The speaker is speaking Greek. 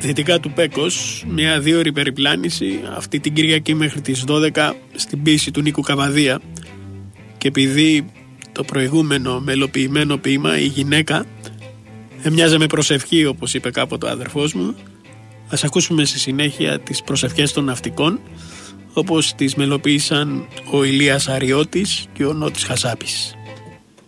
δυτικά του Πέκος, μια 2ωρη περιπλάνηση αυτή την Κυριακή μέχρι τις 12 στην πίση του Νίκου Καβαδία, και επειδή το προηγούμενο μελοποιημένο ποίημα, η γυναίκα, έμοιαζε με προσευχή όπως είπε κάποτε ο αδερφός μου, ας ακούσουμε στη συνέχεια τις προσευχές των ναυτικών όπως τις μελοποίησαν ο Ηλίας Αριώτης και ο Νότης Χασάπης.